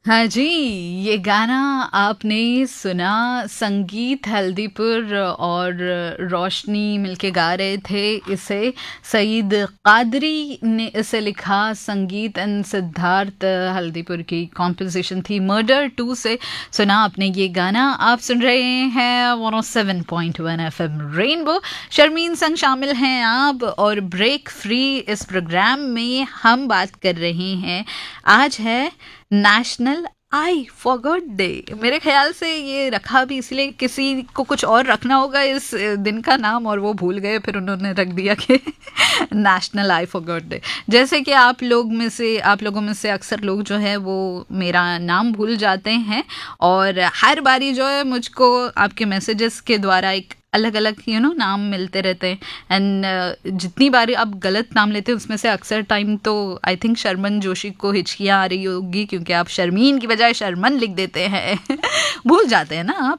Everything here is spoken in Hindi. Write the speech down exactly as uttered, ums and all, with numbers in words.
हाँ जी, ये गाना आपने सुना। संगीत हल्दीपुर और रोशनी मिलके गा रहे थे इसे। सईद कादरी ने इसे लिखा। संगीत एंड सिद्धार्थ हल्दीपुर की कॉम्पोजिशन थी। मर्डर टू से सुना आपने ये गाना। आप सुन रहे हैं one O seven point one FM rainbow. Sharmin संग शामिल हैं आप और ब्रेक फ्री इस प्रोग्राम में हम बात कर रहे हैं। आज है नेशनल आई फॉरगॉट डे। मेरे ख्याल से ये रखा भी इसलिए, किसी को कुछ और रखना होगा इस दिन का नाम और वो भूल गए, फिर उन्होंने रख दिया कि नेशनल आई फॉरगॉट डे। जैसे कि आप लोग में से आप लोगों में से अक्सर लोग जो है वो मेरा नाम भूल जाते हैं और हर बारी जो है मुझको आपके मैसेजेस के द्वारा एक अलग अलग यू नो नाम मिलते रहते हैं। एंड जितनी बारी आप गलत नाम लेते हैं उसमें से अक्सर टाइम तो आई थिंक शर्मन जोशी को हिचकियाँ आ रही होगी, क्योंकि आप शर्मीन की बजाय शर्मन लिख देते हैं। भूल जाते हैं ना आप।